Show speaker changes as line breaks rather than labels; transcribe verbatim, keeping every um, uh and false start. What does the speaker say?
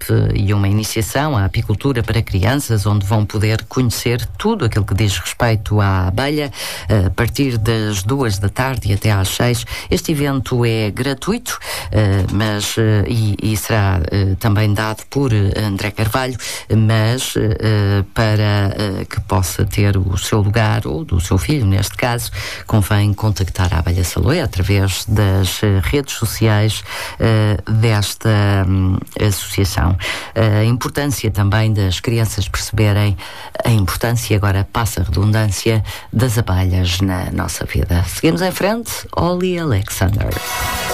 e uma iniciação à apicultura para crianças, onde vão poder conhecer tudo aquilo que diz respeito à abelha, a partir das duas da tarde e até às seis. Este evento é gratuito, mas e, e será também dado por André Carvalho, mas para que possa ter o seu lugar, ou do seu filho neste caso, convém contactar a Abelha Saloé através das redes sociais desta um, associação. A importância também das crianças perceberem a importância, agora passa a redundância, das abelhas na nossa vida. Seguimos em frente, Holly Alexander.